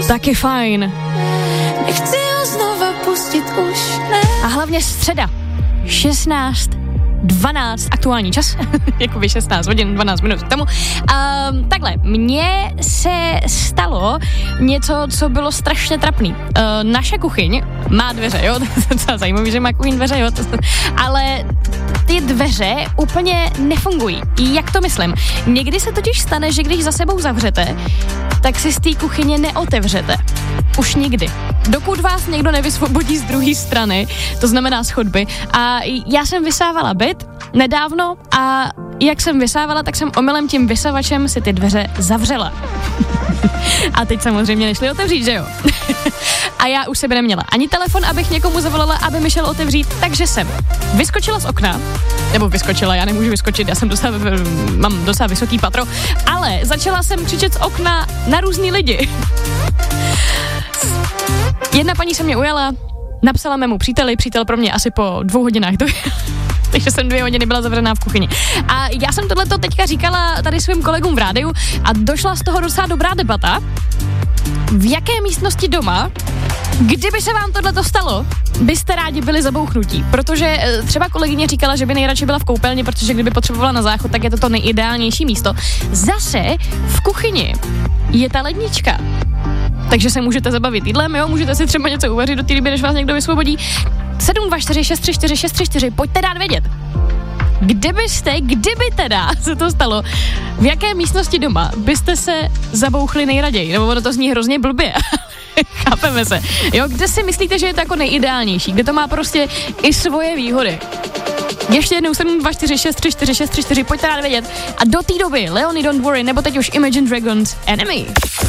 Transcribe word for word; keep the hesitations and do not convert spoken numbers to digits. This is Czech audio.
Taky fajn. Nechci ho znova pustit už ne. A hlavně středa, šestnáct dvanáct, aktuální čas, jakoby šestnáct hodin, dvanáct minut k tomu. Um, takhle, mně se stalo něco, co bylo strašně trapný. Uh, naše kuchyň má dveře, jo, to je docela zajímavý, že má kuchyň dveře, jo, ale ty dveře úplně nefungují. Jak to myslím? Někdy se totiž stane, že když za sebou zavřete, tak si z té kuchyně neotevřete. Už nikdy. Dokud vás někdo nevysvobodí z druhé strany, to znamená z chodby. A já jsem vysávala byt nedávno a jak jsem vysávala, tak jsem omylem tím vysavačem si ty dveře zavřela. A teď samozřejmě nešli otevřít, že jo? A já už sebe neměla ani telefon, abych někomu zavolala, aby mi šel otevřít, takže jsem vyskočila z okna, nebo vyskočila, já nemůžu vyskočit, já jsem docela, mám docela vysoký patro, ale začala jsem křičet z okna na různý lidi. Jedna paní se mě ujala, napsala mému příteli, přítel pro mě asi po dvou hodinách dojel. Takže jsem dvě hodiny byla zavřená v kuchyni. A já jsem tohleto teďka říkala tady svým kolegům v rádiu a došla z toho docela dobrá debata. V jaké místnosti doma, kdyby se vám tohleto stalo, byste rádi byli zabouchnutí? Protože třeba kolegyně říkala, že by nejradši byla v koupelně, protože kdyby potřebovala na záchod, tak je to to nejideálnější místo. Zase v kuchyni je ta lednička. Takže se můžete zabavit jídlem, jo, můžete si třeba něco uvařit do té doby, než vás někdo vysvobodí. sedm dva čtyři šest tři čtyři šest tři čtyři, pojďte dát vědět. Kdybyste, kdyby teda se to stalo, v jaké místnosti doma byste se zabouchli nejraději? Nebo ono to zní hrozně blbě. Chápeme se. Jo, kde si myslíte, že je to jako nejideálnější? Kde to má prostě i svoje výhody? Ještě jednou sedm dva čtyři šest tři čtyři šest tři čtyři, pojďte dát vědět. A do té doby Leonie Don't Worry, nebo teď už Imagine Dragons Enemy.